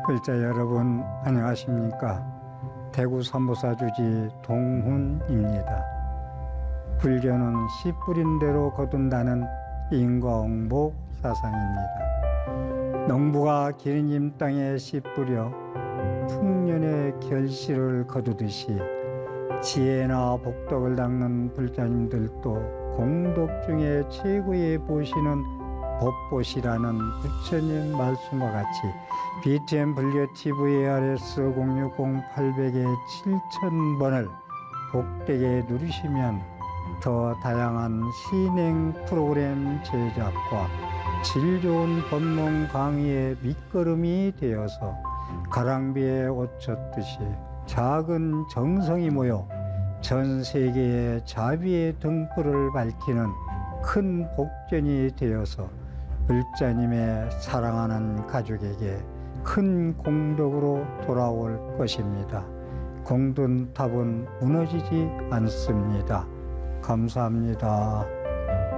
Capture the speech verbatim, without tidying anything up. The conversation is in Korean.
글자 여러분 안녕하십니까? 대구 삼보사주지 동훈입니다. 불교는 씨 뿌린 대로 거둔다는 인과응보 사상입니다. 농부가 기린님 땅에 씨 뿌려 풍년의 결실을 거두듯이 지혜나 복덕을 닦는 불자님들도 공덕 중에 최고의 보시는 법보시라는 부처님 말씀과 같이 비티엠 불교 티비 에이아르에스 공육공 팔공공 칠천 번을 복되게 누르시면 더 다양한 신행 프로그램 제작과 질 좋은 법문 강의의 밑거름이 되어서 가랑비에 옷 젖듯이 작은 정성이 모여 전 세계의 자비의 등불을 밝히는 큰 복전이 되어서 불자님의 사랑하는 가족에게 큰 공덕으로 돌아올 것입니다. 공든탑은 무너지지 않습니다. 감사합니다.